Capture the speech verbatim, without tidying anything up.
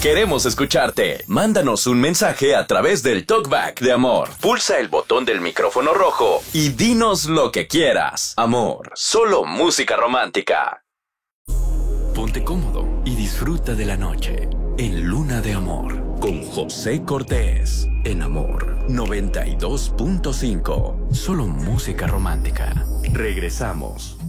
Queremos escucharte. Mándanos un mensaje a través del Talkback de Amor. Pulsa el botón del micrófono rojo y dinos lo que quieras. Amor, solo música romántica. Ponte cómodo y disfruta de la noche en Luna de Amor con José Cortés. En Amor noventa y dos punto cinco. Solo música romántica. Regresamos.